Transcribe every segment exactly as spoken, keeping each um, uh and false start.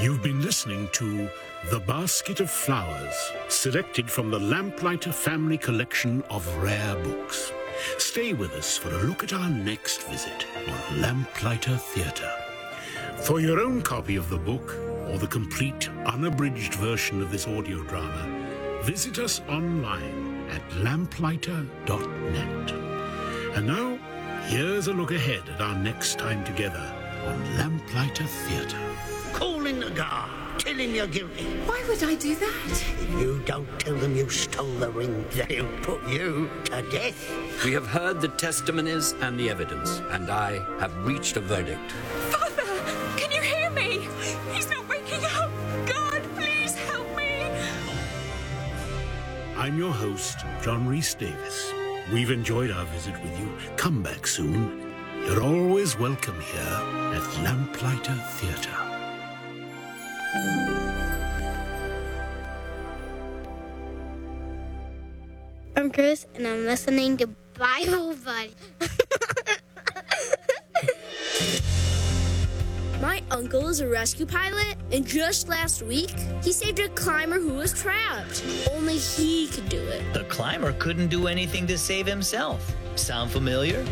You've been listening to The Basket of Flowers, selected from the Lamplighter family collection of rare books. Stay with us for a look at our next visit on Lamplighter Theatre. For your own copy of the book, or the complete, unabridged version of this audio drama, visit us online at lamplighter dot net. And now, here's a look ahead at our next time together on Lamplighter Theatre. Calling the guard, telling you're guilty. Why would I do that? If you don't tell them you stole the ring, they'll put you to death. We have heard the testimonies and the evidence, and I have reached a verdict. Father, can you hear me? He's not waking up. God, please help me. I'm your host, John Rhys Davis. We've enjoyed our visit with you. Come back soon. You're always welcome here at Lamplighter Theatre. I'm Chris, and I'm listening to Bible Buddy. My uncle is a rescue pilot, and just last week, he saved a climber who was trapped. Only he could do it. The climber couldn't do anything to save himself. Sound familiar?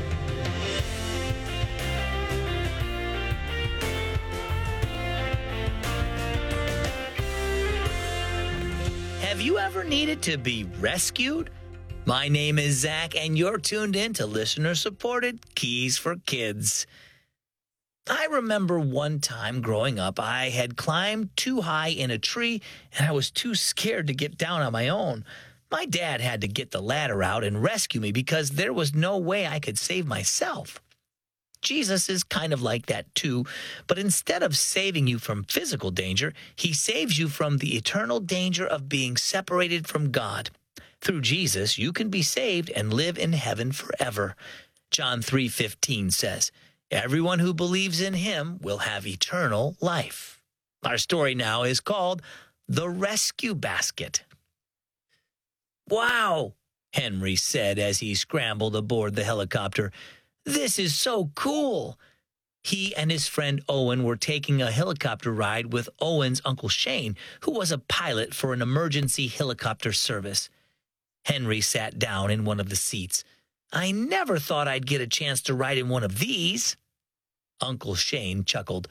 Have you ever needed to be rescued? My name is Zach, and you're tuned in to listener-supported Keys for Kids. I remember one time growing up, I had climbed too high in a tree, and I was too scared to get down on my own. My dad had to get the ladder out and rescue me because there was no way I could save myself. Jesus is kind of like that too, but instead of saving you from physical danger, he saves you from the eternal danger of being separated from God. Through Jesus, you can be saved and live in heaven forever. John three fifteen says, "Everyone who believes in him will have eternal life." Our story now is called The Rescue Basket. "Wow," Henry said as he scrambled aboard the helicopter. "This is so cool." He and his friend Owen were taking a helicopter ride with Owen's Uncle Shane, who was a pilot for an emergency helicopter service. Henry sat down in one of the seats. "I never thought I'd get a chance to ride in one of these." Uncle Shane chuckled.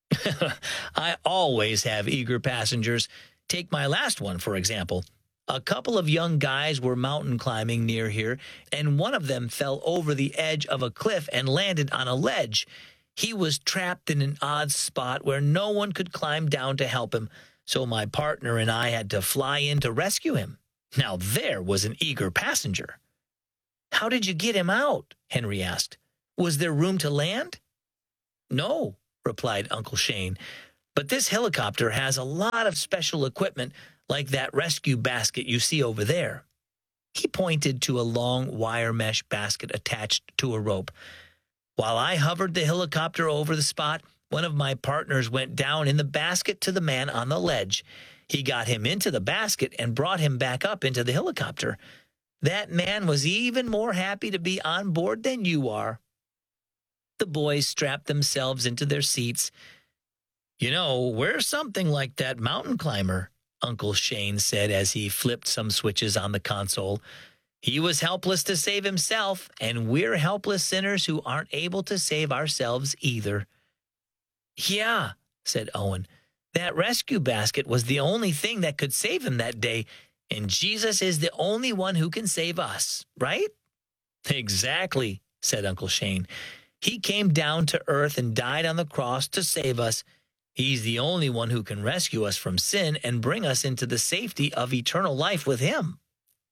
"I always have eager passengers. Take my last one, for example. A couple of young guys were mountain climbing near here, and one of them fell over the edge of a cliff and landed on a ledge. He was trapped in an odd spot where no one could climb down to help him, so my partner and I had to fly in to rescue him. Now there was an eager passenger." "How did you get him out?" Henry asked. "Was there room to land?" "No," replied Uncle Shane, "but this helicopter has a lot of special equipment like that rescue basket you see over there." He pointed to a long wire mesh basket attached to a rope. "While I hovered the helicopter over the spot, one of my partners went down in the basket to the man on the ledge. He got him into the basket and brought him back up into the helicopter. That man was even more happy to be on board than you are." The boys strapped themselves into their seats. "You know, we're something like that mountain climber," Uncle Shane said as he flipped some switches on the console. "He was helpless to save himself, and we're helpless sinners who aren't able to save ourselves either." "Yeah," said Owen. "That rescue basket was the only thing that could save him that day, and Jesus is the only one who can save us, right?" "Exactly," said Uncle Shane. "He came down to earth and died on the cross to save us. He's the only one who can rescue us from sin and bring us into the safety of eternal life with him."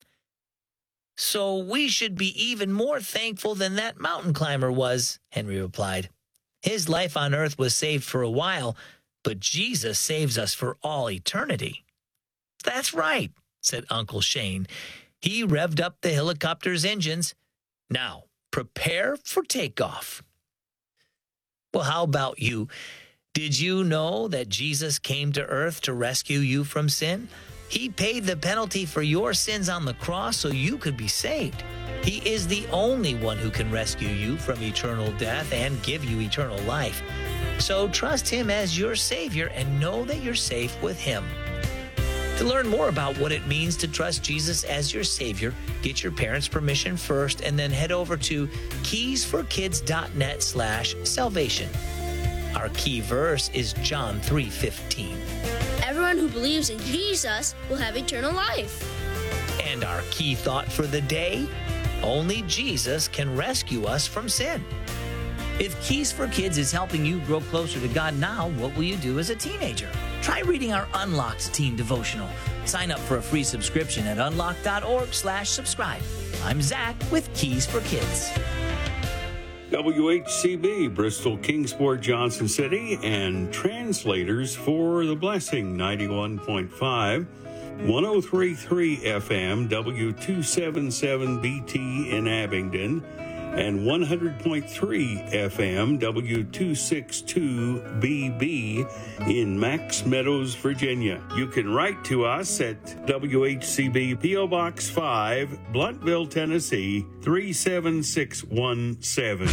"So we should be even more thankful than that mountain climber was," Henry replied. "His life on earth was saved for a while, but Jesus saves us for all eternity." "That's right," said Uncle Shane. He revved up the helicopter's engines. "Now, prepare for takeoff." Well, how about you? Did you know that Jesus came to earth to rescue you from sin? He paid the penalty for your sins on the cross so you could be saved. He is the only one who can rescue you from eternal death and give you eternal life. So trust him as your Savior and know that you're safe with him. To learn more about what it means to trust Jesus as your Savior, get your parents' permission first and then head over to keysforkids.net slash salvation. Our key verse is John three fifteen. Everyone who believes in Jesus will have eternal life. And our key thought for the day, only Jesus can rescue us from sin. If Keys for Kids is helping you grow closer to God now, what will you do as a teenager? Try reading our Unlocked Teen Devotional. Sign up for a free subscription at unlocked.org slash subscribe. I'm Zach with Keys for Kids. W H C B, Bristol, Kingsport, Johnson City, and translators for The Blessing, ninety-one point five, one oh three point three F M, W two seventy-seven B T in Abingdon, and one hundred point three F M, W two sixty-two B B in Max Meadows, Virginia. You can write to us at W H C B, P O Box five, Bluntville, Tennessee, three seven six one seven.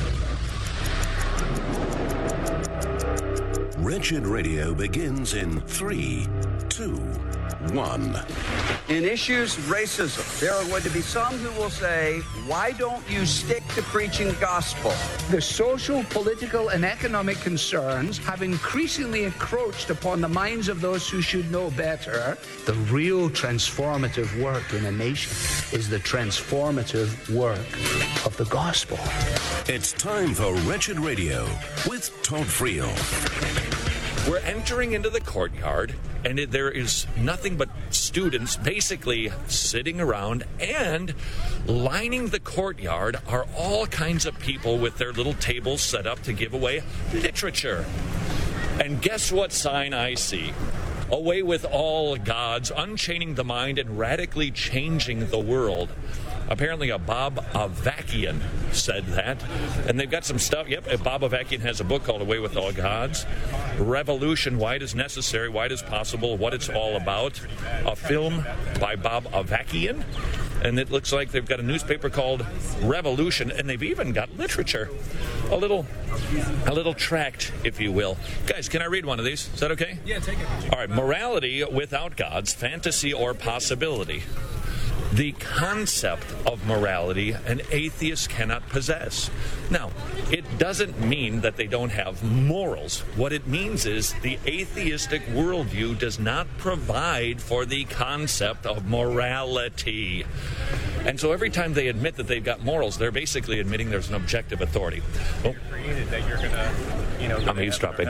Wretched Radio begins in three, two, one. In issues racism, there are going to be some who will say, why don't you stick to preaching the gospel? The social, political, and economic concerns have increasingly encroached upon the minds of those who should know better. The real transformative work in a nation is the transformative work of the gospel. It's time for Wretched Radio with Todd Friel. We're entering into the courtyard, and it, there is nothing but students basically sitting around, and lining the courtyard are all kinds of people with their little tables set up to give away literature. And guess what sign I see? Away with all gods, unchaining the mind and radically changing the world. Apparently a Bob Avakian said that. And they've got some stuff. Yep, Bob Avakian has a book called Away with All Gods. Revolution, Why It Is Necessary, Why It Is Possible, What It's All About. A film by Bob Avakian. And it looks like they've got a newspaper called Revolution, and they've even got literature. A little a little tract, if you will. Guys, can I read one of these? Is that okay? Yeah, take it. All right, morality without gods, fantasy or possibility. The concept of morality an atheist cannot possess. Now, it doesn't mean that they don't have morals. What it means is the atheistic worldview does not provide for the concept of morality. And so every time they admit that they've got morals, they're basically admitting there's an objective authority. Oh. You're created that you're going to, you know, I'm eavesdropping.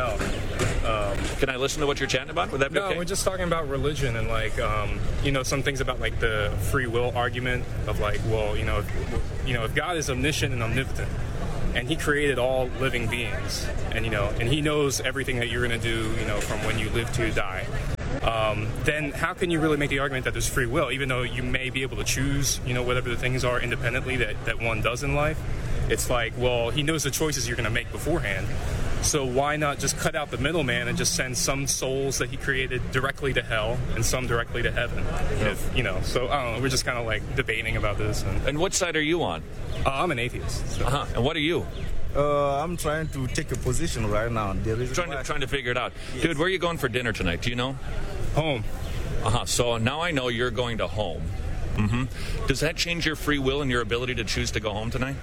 Um, Can I listen to what you're chatting about? Would that be no, okay? we're just talking about religion and, like, um, you know, some things about, like, the free will argument of, like, well, you know, if, you know, if God is omniscient and omnipotent, and he created all living beings, and, you know, and he knows everything that you're going to do, you know, from when you live to die, um, then how can you really make the argument that there's free will, even though you may be able to choose, you know, whatever the things are independently that, that one does in life? It's like, well, he knows the choices you're going to make beforehand. So why not just cut out the middleman and just send some souls that he created directly to hell and some directly to heaven? Yeah. If, you know, so I don't know. We're just kind of like debating about this. And, and what side are you on? Uh, I'm an atheist. So. Uh-huh. And what are you? Uh, I'm trying to take a position right now. There is trying to trying to figure it out. Yes. Dude, where are you going for dinner tonight? Do you know? Home. Uh-huh. So now I know you're going to home. Mm-hmm. Does that change your free will and your ability to choose to go home tonight?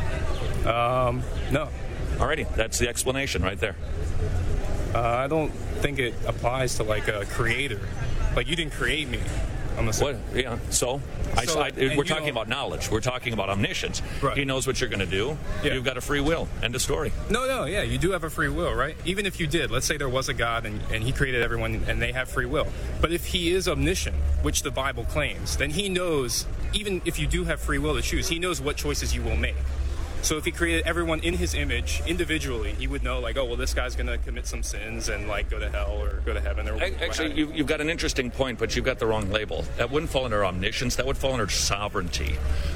Um, no. Alrighty, that's the explanation right there. Uh, I don't think it applies to, like, a creator. Like, you didn't create me. I'm what? Yeah. So, so I, I, we're talking about knowledge. We're talking about omniscience. Right. He knows what you're going to do. Yeah. You've got a free will. End of story. No, no, yeah, you do have a free will, right? Even if you did, let's say there was a God and, and he created everyone and they have free will. But if he is omniscient, which the Bible claims, then he knows, even if you do have free will to choose, he knows what choices you will make. So if he created everyone in his image individually, he would know, like, oh, well, this guy's going to commit some sins and, like, go to hell or go to heaven. Or Actually, you, you've got an interesting point, but you've got the wrong label. That wouldn't fall under omniscience. That would fall under sovereignty.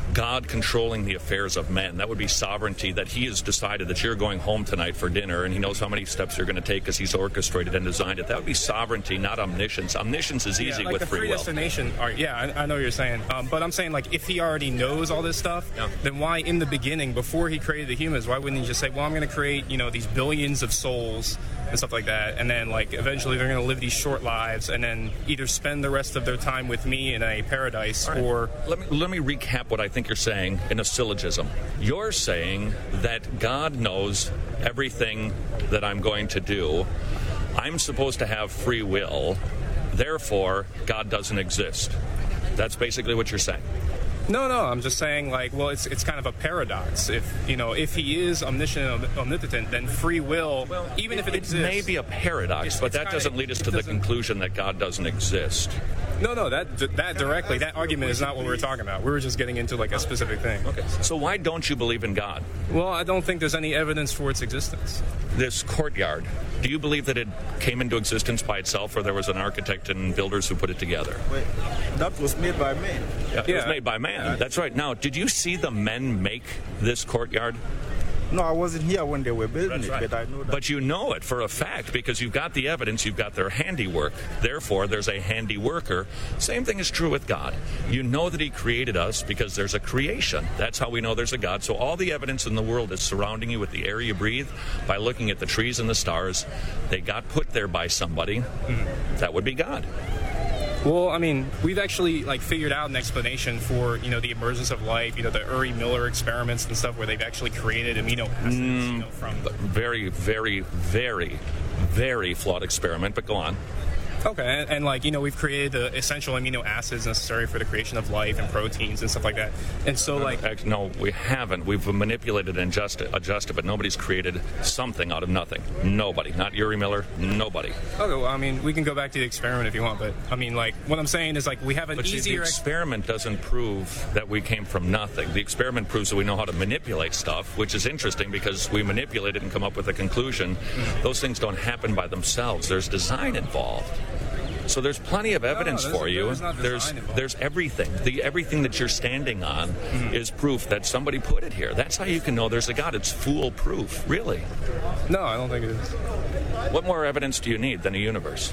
God controlling the affairs of men. That would be sovereignty, that he has decided that you're going home tonight for dinner and he knows how many steps you're going to take because he's orchestrated and designed it. That would be sovereignty, not omniscience. Omniscience is easy yeah, like with the free will. Predestination, are, yeah, I, I know what you're saying. Um, but I'm saying, like, if he already knows all this stuff, yeah. then why in the beginning, before he created the humans, why wouldn't he just say, well, I'm going to create, you know, these billions of souls and stuff like that, and then, like, eventually they're going to live these short lives and then either spend the rest of their time with me in a paradise right. or... Let me, let me recap what I think you're saying in a syllogism. You're saying that God knows everything that I'm going to do. I'm supposed to have free will. Therefore, God doesn't exist. That's basically what you're saying. No, no, I'm just saying, like, well, it's it's kind of a paradox. If, you know, if he is omniscient and omnipotent, then free will, well, even it, if it, it exists... It may be a paradox, it's, but it's that kinda, doesn't lead us to the conclusion that God doesn't exist. No, no, that that directly, that argument is not what we were talking about. We were just getting into, like, a specific thing. Okay, so why don't you believe in God? Well, I don't think there's any evidence for its existence. This courtyard, do you believe that it came into existence by itself, or there was an architect and builders who put it together? Wait, that was made by man. Yeah, it yeah. was made by man. Uh, That's right. Now, did you see the men make this courtyard? No, I wasn't here when they were building That's it, right. but I know that. But you know it for a fact because you've got the evidence, you've got their handiwork. Therefore, there's a handy worker. Same thing is true with God. You know that he created us because there's a creation. That's how we know there's a God. So all the evidence in the world is surrounding you with the air you breathe by looking at the trees and the stars. They got put there by somebody. Mm-hmm. That would be God. Well, I mean, we've actually, like, figured out an explanation for, you know, the emergence of life, you know, the Uri Miller experiments and stuff where they've actually created amino acids, mm, you know, from... Very, very, very, very flawed experiment, but go on. Okay, and, and like, you know, we've created the essential amino acids necessary for the creation of life and proteins and stuff like that. And so, like... Actually, no, we haven't. We've manipulated and adjusted, adjusted, but nobody's created something out of nothing. Nobody. Not Uri Miller. Nobody. Okay, well, I mean, we can go back to the experiment if you want, but, I mean, like, what I'm saying is, like, we have an but easier... the experiment doesn't prove that we came from nothing. The experiment proves that we know how to manipulate stuff, which is interesting because we manipulate it and come up with a conclusion. Mm-hmm. Those things don't happen by themselves. There's design involved. So there's plenty of evidence no, no, for you. There's there's there's everything. The everything that you're standing on mm-hmm. is proof that somebody put it here. That's how you can know there's a God. It's foolproof, really. No, I don't think it is. What more evidence do you need than a universe?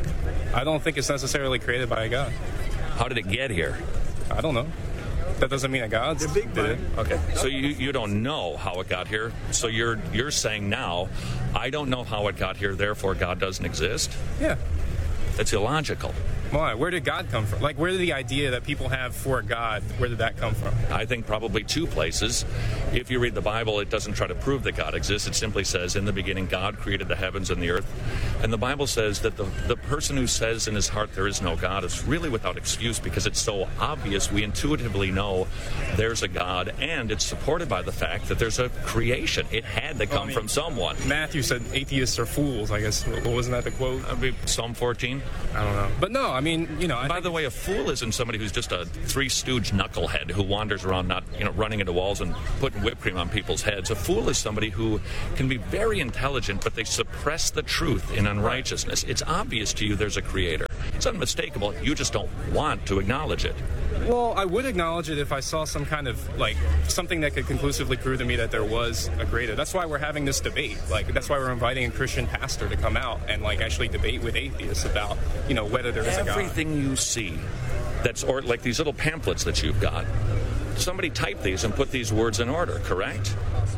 I don't think it's necessarily created by a God. How did it get here? I don't know. That doesn't mean a God the big did it. Okay. So you, you don't know how it got here. So you're you're saying now, I don't know how it got here, therefore God doesn't exist? Yeah. That's illogical. Why? Where did God come from? Like, where did the idea that people have for a God, where did that come from? I think probably two places. If you read the Bible, it doesn't try to prove that God exists. It simply says, in the beginning, God created the heavens and the earth. And the Bible says that the, the person who says in his heart there is no God is really without excuse because it's so obvious. We intuitively know there's a God, and it's supported by the fact that there's a creation. It had to come well, I mean, from someone. Matthew said atheists are fools, I guess. Wasn't that the quote? That'd be Psalm fourteen. I don't know. But no, I mean, you know... I By the way, a fool isn't somebody who's just a Three Stooge knucklehead who wanders around not, you know, running into walls and putting whipped cream on people's heads. A fool is somebody who can be very intelligent, but they suppress the truth in unrighteousness. It's obvious to you there's a creator. It's unmistakable. You just don't want to acknowledge it. Well, I would acknowledge it if I saw some kind of, like, something that could conclusively prove to me that there was a creator. That's why we're having this debate. Like, that's why we're inviting a Christian pastor to come out and, like, actually debate with atheists about, you know, whether there is a God. Everything you see that's, or like these little pamphlets that you've got, somebody typed these and put these words in order, correct?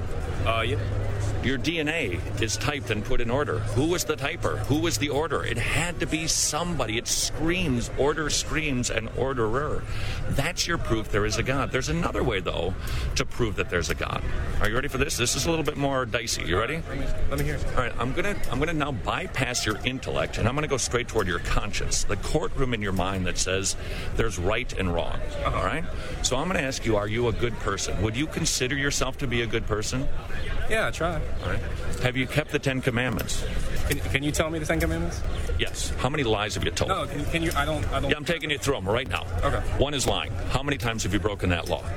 Uh, yeah. Your D N A is typed and put in order. Who was the typer? Who was the orderer? It had to be somebody. It screams, order screams, an orderer. That's your proof there is a God. There's another way, though, to prove that there's a God. Are you ready for this? This is a little bit more dicey. You ready? Let me hear it. All right, I'm gonna I'm gonna now bypass your intellect, and I'm gonna go straight toward your conscience, the courtroom in your mind that says there's right and wrong. Uh-huh. All right? So I'm gonna ask you, are you a good person? Would you consider yourself to be a good person? Yeah, try. All right. Have you kept the Ten Commandments? Can, can you tell me the Ten Commandments? Yes. How many lies have you told? No, can, can you? I don't. I don't. Yeah, I'm taking you through them right now. Okay. One is lying. How many times have you broken that law?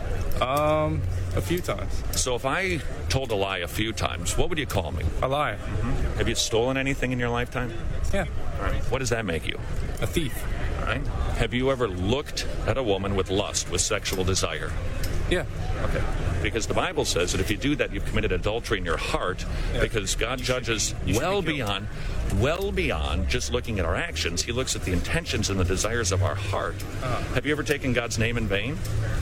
Um, a few times. So if I told a lie a few times, what would you call me? A liar. Mm-hmm. Have you stolen anything in your lifetime? Yeah. All right. What does that make you? A thief. All right. Have you ever looked at a woman with lust, with sexual desire? Yeah. Okay. Because the Bible says that if you do that, you've committed adultery in your heart, yeah. because God you judges should, well be beyond, well beyond just looking at our actions. He looks at the intentions and the desires of our heart. Uh-huh. Have you ever taken God's name in vain?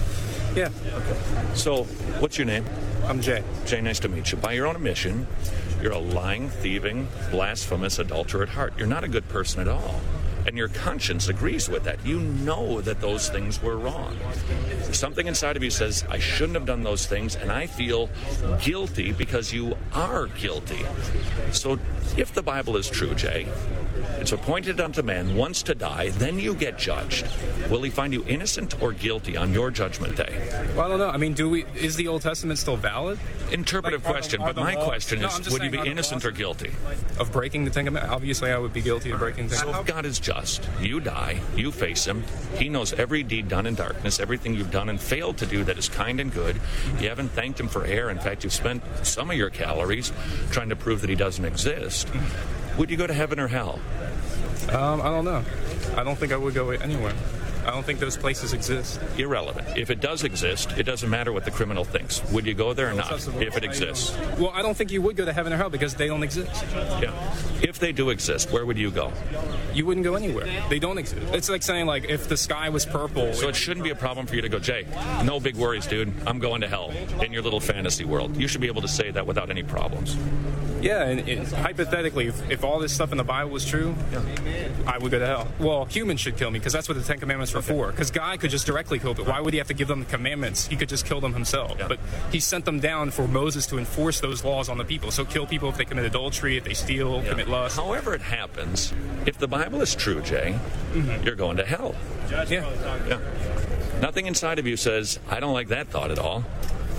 Yeah. Okay. So, what's your name? I'm Jay. Jay, nice to meet you. By your own admission, you're a lying, thieving, blasphemous adulterer at heart. You're not a good person at all. And your conscience agrees with that. You know that those things were wrong. Something inside of you says, I shouldn't have done those things, and I feel guilty because you are guilty. So if the Bible is true, Jay, it's appointed unto man once to die, then you get judged. Will he find you innocent or guilty on your judgment day? Well, I don't know. I mean, do we? Is the Old Testament still valid? Interpretive like, question, but my law, question is, no, would you be innocent or guilty? Of breaking the Ten Commandments? Obviously, I would be guilty of breaking the Ten Commandments. So if God is just, you die, you face him, he knows every deed done in darkness, everything you've done and failed to do that is kind and good. You haven't thanked him for air. In fact, you've spent some of your calories trying to prove that he doesn't exist. Would you go to heaven or hell? Um, I don't know. I don't think I would go anywhere. I don't think those places exist. Irrelevant. If it does exist, it doesn't matter what the criminal thinks. Would you go there or not, if it exists? Well, I don't think you would go to heaven or hell because they don't exist. Yeah. If they do exist, where would you go? You wouldn't go anywhere. They don't exist. It's like saying, like, if the sky was purple... So it shouldn't be a problem for you to go, Jay, no big worries, dude. I'm going to hell in your little fantasy world. You should be able to say that without any problems. Yeah, and, and hypothetically, if, if all this stuff in the Bible was true, yeah. I would go to hell. Well, humans should kill me because that's what the Ten Commandments were okay. for. Because God could just directly kill them. Why would he have to give them the commandments? He could just kill them himself. Yeah. But he sent them down for Moses to enforce those laws on the people. So kill people if they commit adultery, if they steal, yeah. commit lust. However it happens, if the Bible is true, Jay, mm-hmm. you're going to hell. Yeah. yeah. Nothing inside of you says, I don't like that thought at all.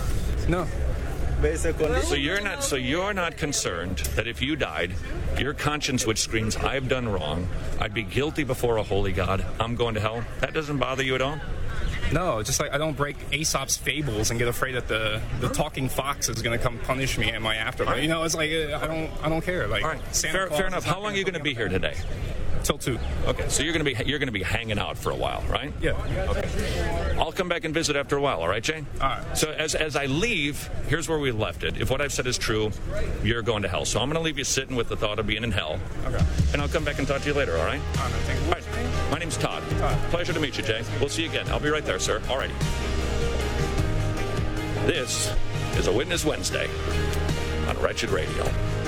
No. So you're not so you're not concerned that if you died, your conscience which screams, I've done wrong, I'd be guilty before a holy God, I'm going to hell. That doesn't bother you at all? No, just like I don't break Aesop's fables and get afraid that the, the talking fox is going to come punish me in my afterlife. Right. You know, it's like I don't I don't care. Like, all right. Fair, fair enough. How long are you going to be here today? Till two. Okay, so you're gonna be you're gonna be hanging out for a while, right? Yeah. Okay. I'll come back and visit after a while. All right, Jane? All right. So as as I leave, here's where we left it. If what I've said is true, you're going to hell. So I'm gonna leave you sitting with the thought of being in hell. Okay. And I'll come back and talk to you later. All right? All right. Thank you. All right. My name's Todd. Todd. Pleasure to meet you, Jay. We'll see you again. I'll be right there, sir. All righty. This is a Witness Wednesday on Wretched Radio.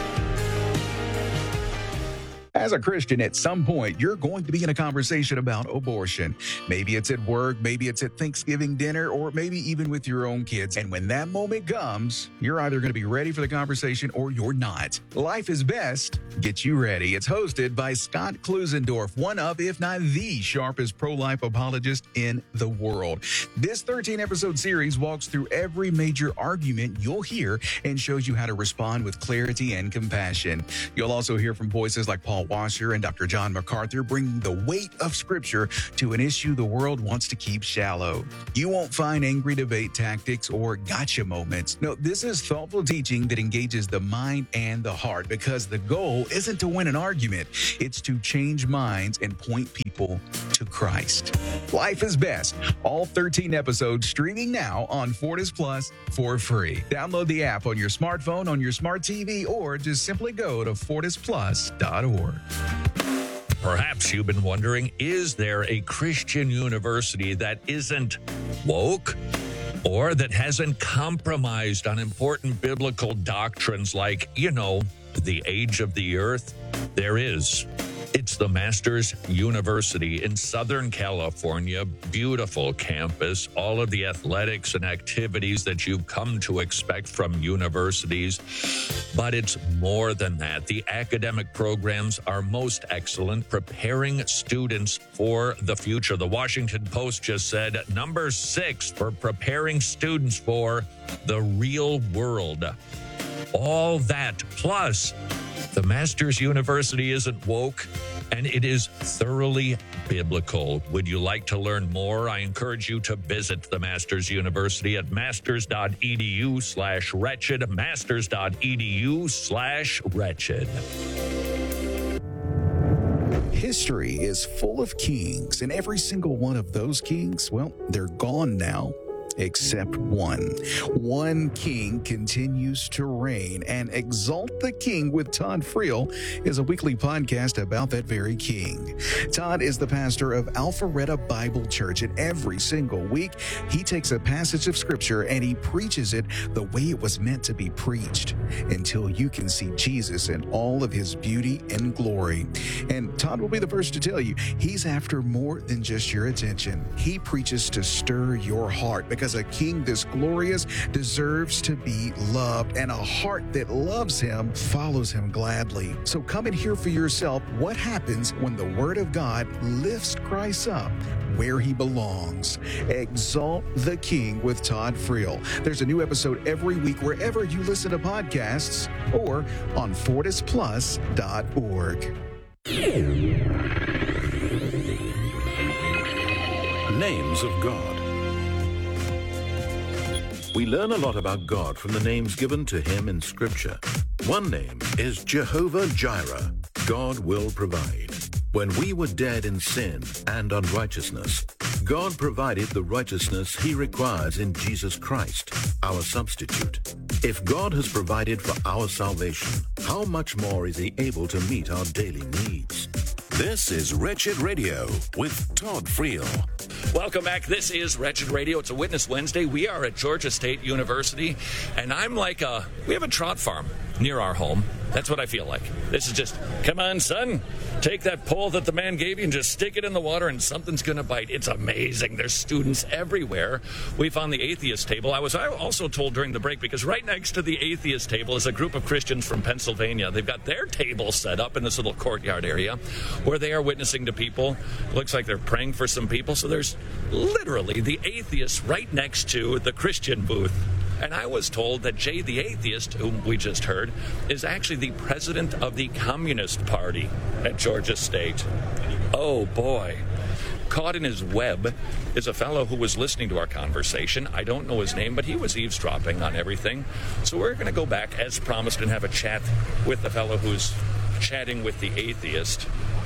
As a Christian, at some point, you're going to be in a conversation about abortion. Maybe it's at work, maybe it's at Thanksgiving dinner, or maybe even with your own kids. And when that moment comes, you're either going to be ready for the conversation or you're not. Life is Best gets you ready. It's hosted by Scott Klusendorf, one of, if not the sharpest pro-life apologist in the world. This thirteen-episode series walks through every major argument you'll hear and shows you how to respond with clarity and compassion. You'll also hear from voices like Paul Washer and Doctor John MacArthur, bringing the weight of Scripture to an issue the world wants to keep shallow. You won't find angry debate tactics or gotcha moments. No, this is thoughtful teaching that engages the mind and the heart, because the goal isn't to win an argument. It's to change minds and point people to Christ. Life is Best. All thirteen episodes streaming now on Fortis Plus for free. Download the app on your smartphone, on your smart T V, or just simply go to fortis plus dot org. Perhaps you've been wondering, is there a Christian university that isn't woke or that hasn't compromised on important biblical doctrines like, you know, the age of the earth? There is. It's the Masters University in Southern California. Beautiful campus, all of the athletics and activities that you've come to expect from universities. But it's more than that. The academic programs are most excellent, preparing students for the future. The Washington Post just said number six for preparing students for the real world. All that plus the Masters University isn't woke, and it is thoroughly biblical. Would you like to learn more? I encourage you to visit the Masters University at masters.edu slash wretched, masters.edu slash wretched. History is full of kings, and every single one of those kings, well, they're gone now. except one. One king continues to reign, and Exalt the King with Todd Friel is a weekly podcast about that very king. Todd is the pastor of Alpharetta Bible Church, and every single week he takes a passage of scripture and he preaches it the way it was meant to be preached until you can see Jesus in all of his beauty and glory. And Todd will be the first to tell you he's after more than just your attention. He preaches to stir your heart, because a king this glorious deserves to be loved, and a heart that loves him follows him gladly. So come and hear for yourself what happens when the Word of God lifts Christ up where he belongs. Exalt the King with Todd Friel. There's a new episode every week wherever you listen to podcasts or on fortis plus dot org. Names of God. We learn a lot about God from the names given to him in Scripture. One name is Jehovah Jireh. God will provide. When we were dead in sin and unrighteousness, God provided the righteousness he requires in Jesus Christ, our substitute. If God has provided for our salvation, how much more is he able to meet our daily needs? This is Wretched Radio with Todd Friel. Welcome back. This is Wretched Radio. It's a Witness Wednesday. We are at Georgia State University, and I'm like a, we have a trout farm near our home. That's what I feel like. This is just, come on, son, take that pole that the man gave you and just stick it in the water and something's going to bite. It's amazing. There's students everywhere. We found the atheist table. I was also told during the break, because right next to the atheist table is a group of Christians from Pennsylvania. They've got their table set up in this little courtyard area where they are witnessing to people. Looks like they're praying for some people. So there's literally the atheists right next to the Christian booth. And I was told that Jay the Atheist, whom we just heard, is actually the president of the Communist Party at Georgia State. Oh, boy. Caught in his web is a fellow who was listening to our conversation. I don't know his name, but he was eavesdropping on everything. So we're going to go back, as promised, and have a chat with the fellow who's chatting with the atheist.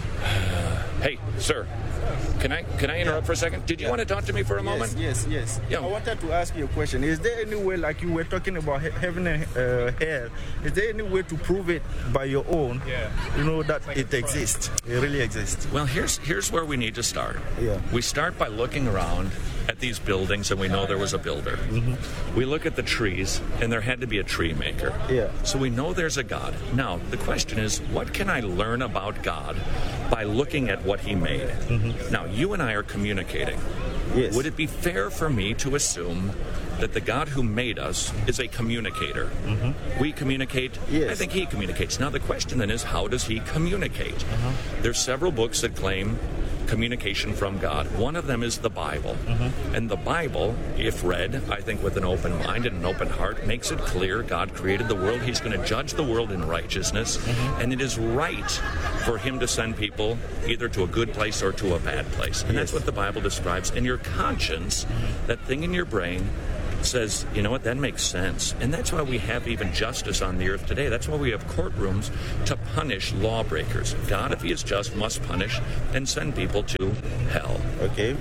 Uh, hey, sir. Can I can I interrupt yeah. for a second? Did you yeah. want to talk to me for a moment? Yes, yes, yes. Yeah. I wanted to ask you a question. Is there any way, like you were talking about he- heaven and uh, hell, is there any way to prove it by your own, yeah. you know, that like it exists? It really exists. Well, here's here's where we need to start. Yeah. We start by looking around at these buildings, and we know there was a builder. Mm-hmm. We look at the trees, and there had to be a tree maker. Yeah. So we know there's a God. Now, the question is, what can I learn about God by looking at what he made? Mm-hmm. Now, you and I are communicating. Yes. Would it be fair for me to assume that the God who made us is a communicator? Mm-hmm. We communicate. Yes. I think he communicates. Now, the question then is, how does he communicate? Uh-huh. There's several books that claim communication from God. One of them is the Bible. Mm-hmm. And the Bible, if read, I think with an open mind and an open heart, makes it clear God created the world. He's going to judge the world in righteousness. Mm-hmm. And it is right for him to send people either to a good place or to a bad place. And yes. that's what the Bible describes. And your conscience, mm-hmm. that thing in your brain, says, you know what, that makes sense. And that's why we have even justice on the earth today. That's why we have courtrooms to punish lawbreakers. God, if he is just, must punish and send people to hell. Okay.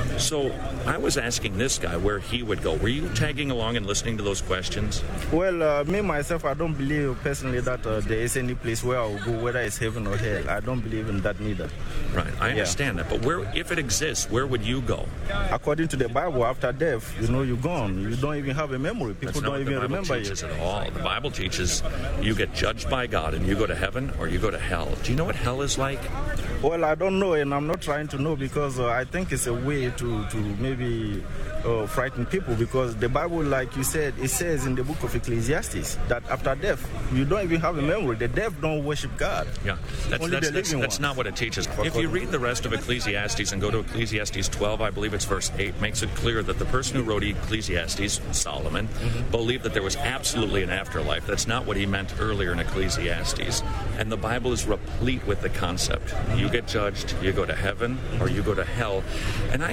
So I was asking this guy where he would go. Were you tagging along and listening to those questions? Well, uh, me, myself, I don't believe personally that uh, there is any place where I will go, whether it's heaven or hell. I don't believe in that neither. Right, I understand yeah. that. But where, if it exists, where would you go? According to the Bible, after death, you know, you're gone. You don't even have a memory. People That's not don't what even the Bible remember teaches you. At all. The Bible teaches you get judged by God and you go to heaven or you go to hell. Do you know what hell is like? Well, I don't know, and I'm not trying to know because uh, I think it's a way to, to maybe uh, frighten people, because the Bible, like you said, it says in the book of Ecclesiastes that after death, you don't even have a memory. The dead don't worship God. Yeah, that's, Only that's, the that's, living that's not what it teaches. If you read the rest of Ecclesiastes and go to Ecclesiastes twelve, I believe it's verse eight, makes it clear that the person who wrote Ecclesiastes, Solomon, mm-hmm. believed that there was absolutely an afterlife. That's not what he meant earlier in Ecclesiastes. And the Bible is replete with the concept. You get judged, you go to heaven, or you go to hell. And I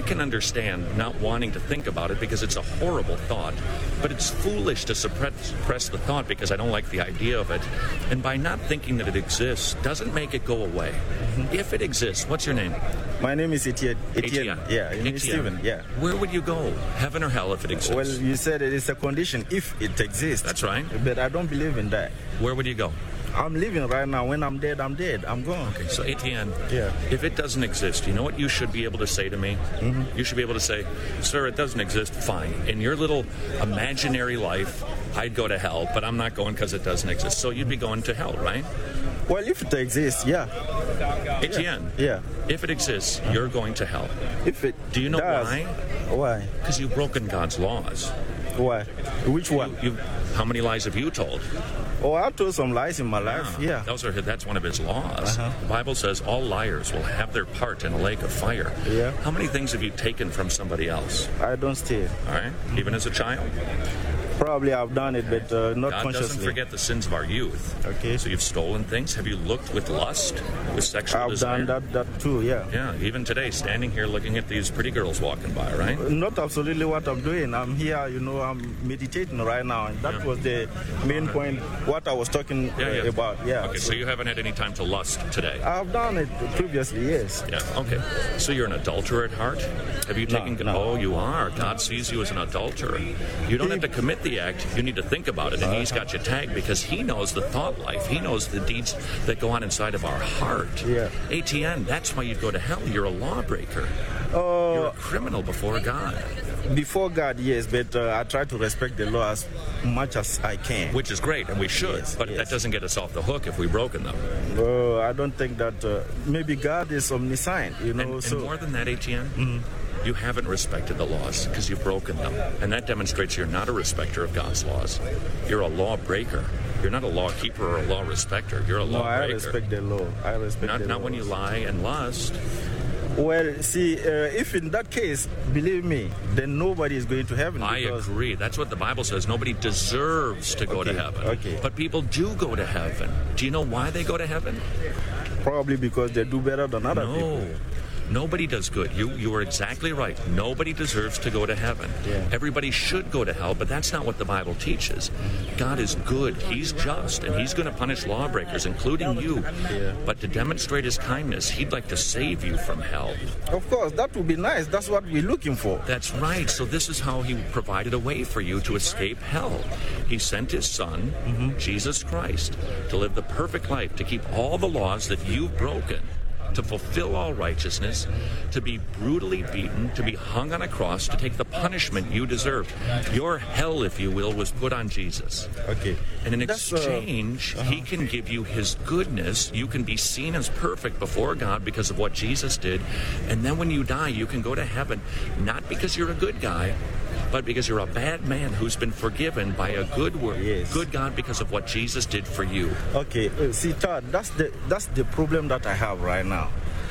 can understand not wanting to think about it because it's a horrible thought, but it's foolish to suppress, suppress the thought because I don't like the idea of it. And by not thinking that it exists doesn't make it go away. Mm-hmm. If it exists, what's your name? My name is Etienne. Etienne. Etienne. Yeah, Etienne. Stephen. Yeah. Where would you go? Heaven or hell if it exists? Well, you said it is a condition if it exists. That's right. But I don't believe in that. Where would you go? I'm living right now. When I'm dead, I'm dead. I'm gone. Okay, so Etienne, yeah. if it doesn't exist, you know what you should be able to say to me? Mm-hmm. You should be able to say, sir, it doesn't exist. Fine. In your little imaginary life, I'd go to hell, but I'm not going because it doesn't exist. So you'd be going to hell, right? Well, if it exists, yeah. Etienne, yeah. if it exists, you're going to hell. If it Do you know does, why? Why? Because you've broken God's laws. Why? Which one? You, you, how many lies have you told? Oh, I told some lies in my life, yeah. Those are, that's one of his laws. Uh-huh. The Bible says all liars will have their part in a lake of fire. Yeah. How many things have you taken from somebody else? I don't steal. All right? Mm-hmm. Even as a child? Probably I've done it, but uh, not God consciously. God doesn't forget the sins of our youth. Okay. So you've stolen things. Have you looked with lust, with sexual I've desire? done that, that too, yeah. Yeah, even today, standing here looking at these pretty girls walking by, right? Not absolutely what I'm doing. I'm here, you know, I'm meditating right now. And that yeah. was the main point, what I was talking yeah, yeah. about. Yeah. Okay, so, so you haven't had any time to lust today? I've done it previously, yes. Yeah, okay. So you're an adulterer at heart? Have you taken... No, no. Oh, you are. God sees you as an adulterer. You don't have to commit the act. You need to think about it, and he's got you tagged because he knows the thought life. He knows the deeds that go on inside of our heart. Yeah. Etienne, that's why you'd go to hell. You're a lawbreaker. Uh, You're a criminal before God. Before God, yes, but uh, I try to respect the law as much as I can. Which is great, and we should, yes, but yes. that doesn't get us off the hook if we've broken them. Uh, I don't think that... Uh, maybe God is omniscient, you know. And, so. and more than that, Etienne, mm-hmm. you haven't respected the laws because you've broken them. And that demonstrates you're not a respecter of God's laws. You're a lawbreaker. You're not a law keeper or a law respecter. You're a no, lawbreaker. I respect the law. I respect not, the Not laws. when you lie and lust. Well, see, uh, if in that case, believe me, then nobody is going to heaven. I agree. That's what the Bible says. Nobody deserves to go okay, to heaven. Okay. But people do go to heaven. Do you know why they go to heaven? Probably because they do better than other no. people. Nobody does good. You you are exactly right. Nobody deserves to go to heaven. Yeah. Everybody should go to hell, but that's not what the Bible teaches. God is good. He's just, and he's going to punish lawbreakers, including you. Yeah. But to demonstrate his kindness, he'd like to save you from hell. Of course, that would be nice. That's what we're looking for. That's right. So this is how he provided a way for you to escape hell. He sent his son, mm-hmm. Jesus Christ, to live the perfect life, to keep all the laws that you've broken, to fulfill all righteousness, to be brutally beaten, to be hung on a cross, to take the punishment you deserved. Your hell, if you will, was put on Jesus. Okay. And in That's, exchange, uh, uh-huh. he can give you his goodness. You can be seen as perfect before God because of what Jesus did. And then when you die, you can go to heaven, not because you're a good guy, but because you're a bad man who's been forgiven by a good word, yes. good God, because of what Jesus did for you. Okay, uh, see, Todd, that's the that's the problem that I have right now.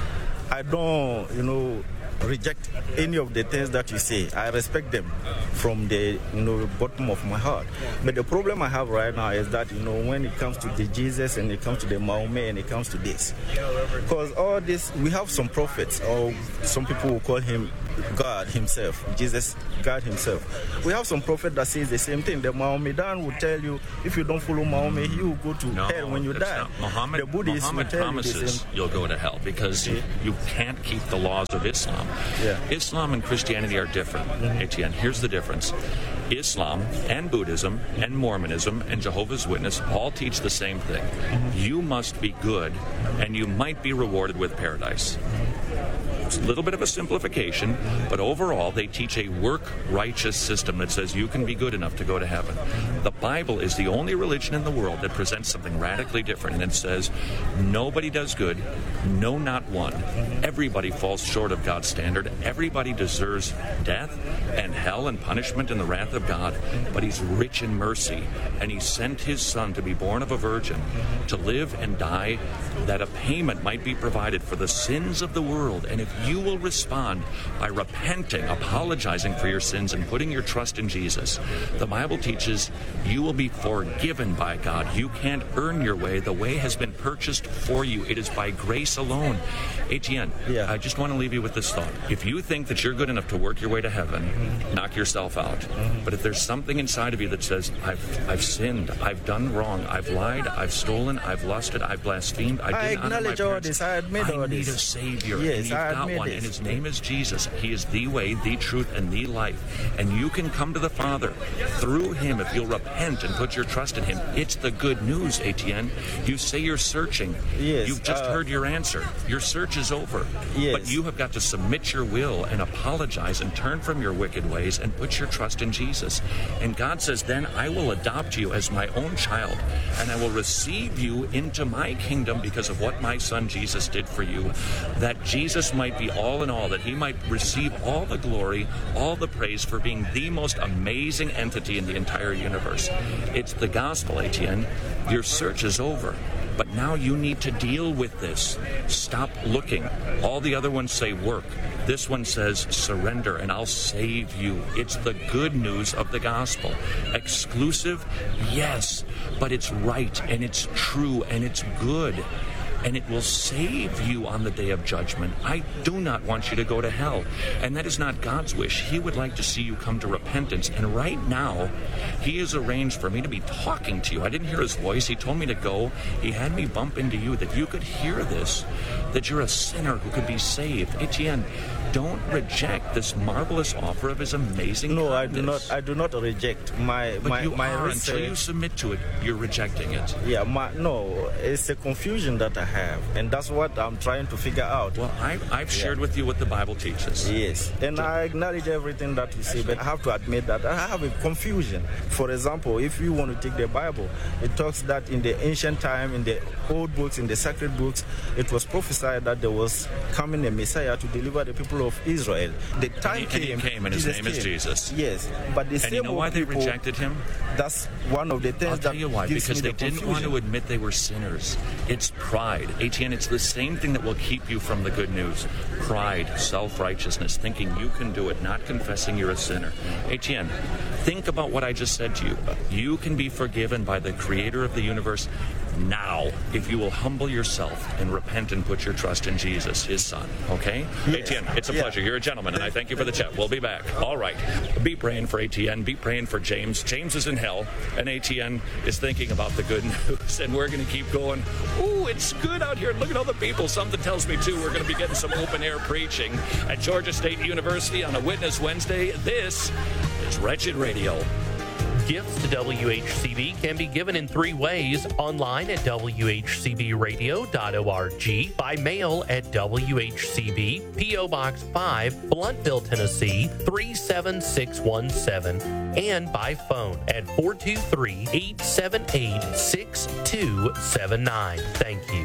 I don't, you know, reject any of the things that you say. I respect them from the you know bottom of my heart. But the problem I have right now is that you know when it comes to the Jesus and it comes to the Mahomet and it comes to this, because all this we have some prophets or some people will call him God himself, Jesus, God himself. We have some prophet that says the same thing. The Mohammedan will tell you if you don't follow Mahomet, he will go to no, hell when you die. Not. Muhammad, the Buddhists Muhammad will tell promises you the same. You'll go to hell because you, you can't keep the laws of Islam. Yeah. Islam and Christianity are different, mm-hmm. Etienne. Here's the difference. Islam and Buddhism and Mormonism and Jehovah's Witness all teach the same thing. Mm-hmm. You must be good and you might be rewarded with paradise. It's a little bit of a simplification, but overall they teach a work-righteous system that says you can be good enough to go to heaven. The Bible is the only religion in the world that presents something radically different, and it says nobody does good, no, not one. Everybody falls short of God's standard. Everybody deserves death and hell and punishment and the wrath of God, but he's rich in mercy, and he sent his son to be born of a virgin, to live and die, that a payment might be provided for the sins of the world. And if you will respond by repenting, apologizing for your sins, and putting your trust in Jesus, the Bible teaches you will be forgiven by God. You can't earn your way. The way has been purchased for you. It is by grace alone. Etienne, yeah. I just want to leave you with this thought. If you think that you're good enough to work your way to heaven, mm-hmm. knock yourself out. Mm-hmm. But if there's something inside of you that says, I've I've sinned, I've done wrong, I've lied, I've stolen, I've lusted, I've blasphemed, I, I didn't honor my acknowledge all parents, this. I admit all I need this. a Savior. Yes, and you've I got admit one, this. and His name is Jesus. He is the way, the truth, and the life. And you can come to the Father through Him if you'll repent and put your trust in Him. It's the good news, Etienne. You say you're searching. Yes, You've just uh, heard your answer. Your search is over. Yes. But you have got to submit your will and apologize and turn from your wicked ways and put your trust in Jesus. And God says, then I will adopt you as my own child, and I will receive you into my kingdom because of what my son Jesus did for you, that Jesus might be all in all, that He might receive all the glory, all the praise for being the most amazing entity in the entire universe. It's the gospel, Etienne. Your search is over. But now you need to deal with this. Stop looking. All the other ones say work. This one says surrender and I'll save you. It's the good news of the gospel. Exclusive? Yes. But it's right and it's true and it's good. And it will save you on the day of judgment. I do not want you to go to hell. And that is not God's wish. He would like to see you come to repentance. And right now, He has arranged for me to be talking to you. I didn't hear His voice. He told me to go. He had me bump into you, that you could hear this, that you're a sinner who could be saved. Etienne, don't reject this marvelous offer of His amazing No, kindness. I do not. I do not reject my But my you my are, research. until you submit to it, you're rejecting it. Yeah, my, no, it's a confusion that I have, and that's what I'm trying to figure out. Well, I, I've shared yeah. with you what the Bible teaches. Yes, and I acknowledge everything that you say, but I have to admit that I have a confusion. For example, if you want to take the Bible, it talks that in the ancient time, in the old books, in the sacred books, it was prophesied that there was coming a Messiah to deliver the people of Israel. The time and he, came, and he came, and His Jesus name came. is Jesus. Yes, but the and same you know why they people, rejected Him? That's one of the things I'll that tell you why. gives Because me they the didn't want confusion. to admit they were sinners. It's pride. Etienne, it's the same thing that will keep you from the good news. Pride, self-righteousness, thinking you can do it, not confessing you're a sinner. Etienne, think about what I just said to you. You can be forgiven by the Creator of the universe now if you will humble yourself and repent and put your trust in Jesus, His Son. Okay? Yes. Etienne, it's a Yeah. pleasure. You're a gentleman, and I thank you for the chat. We'll be back. All right. Be praying for Etienne. Be praying for James. James is in hell, and Etienne is thinking about the good news, and we're going to keep going. Ooh, it's good out here. Look at all the people. Something tells me, too, we're going to be getting some open-air preaching at Georgia State University on a Witness Wednesday. This is Wretched Radio. Gifts to W H C B can be given in three ways: online at w h c b radio dot org, by mail at W H C B, P O Box five, Blountville, Tennessee three seven six one seven, and by phone at four two three, eight seven eight, six two seven nine. Thank you.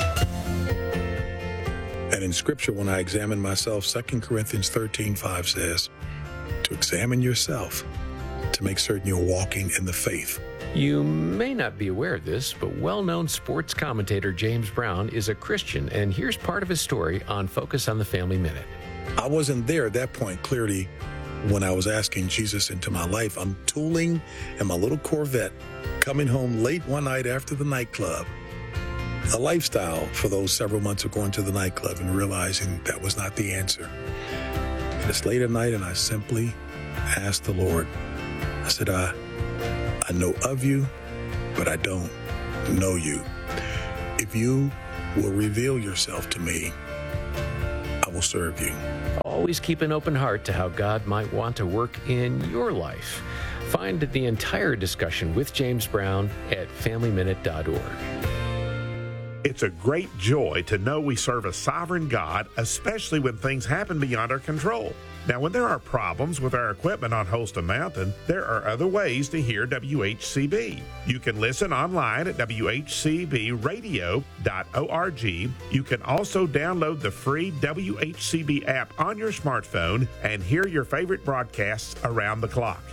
And in Scripture, when I examine myself, Second Corinthians thirteen five says, to examine yourself, to make certain you're walking in the faith. You may not be aware of this, but well-known sports commentator James Brown is a Christian, and here's part of his story on Focus on the Family Minute. I wasn't there at that point, clearly, when I was asking Jesus into my life. I'm tooling in my little Corvette, coming home late one night after the nightclub. A lifestyle for those several months of going to the nightclub and realizing that was not the answer. And it's late at night, and I simply asked the Lord, I said, I, I know of you, but I don't know you. If you will reveal yourself to me, I will serve you. Always keep an open heart to how God might want to work in your life. Find the entire discussion with James Brown at family minute dot org. It's a great joy to know we serve a sovereign God, especially when things happen beyond our control. Now, when there are problems with our equipment on Holston Mountain, there are other ways to hear W H C B. You can listen online at w h c b radio dot org. You can also download the free W H C B app on your smartphone and hear your favorite broadcasts around the clock.